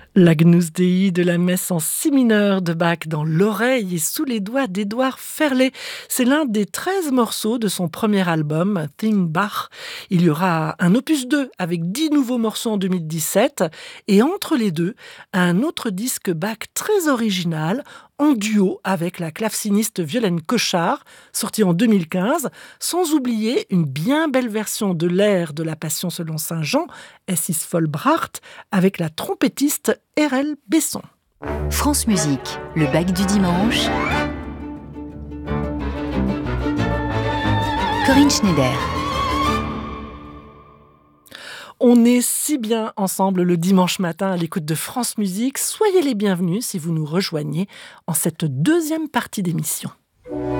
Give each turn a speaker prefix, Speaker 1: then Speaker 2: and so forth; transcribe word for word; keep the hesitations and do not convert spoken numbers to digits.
Speaker 1: L'Agnus Dei de la messe en si mineur de Bach dans l'oreille et sous les doigts d'Édouard Ferlet. C'est l'un des treize morceaux de son premier album, Think Bach. Il y aura un opus deux avec dix nouveaux morceaux en deux mille dix-sept et entre les deux, un autre disque Bach très original en duo avec la claveciniste Violaine Cochard, sorti en deux mille quinze, sans oublier une bien belle version de l'air de la Passion selon saint Jean, Es ist vollbracht, avec la trompettiste R L Besson.
Speaker 2: France Musique, le Bach du dimanche. Corinne Schneider.
Speaker 1: On est si bien ensemble le dimanche matin à l'écoute de France Musique. Soyez les bienvenus si vous nous rejoignez en cette deuxième partie d'émission.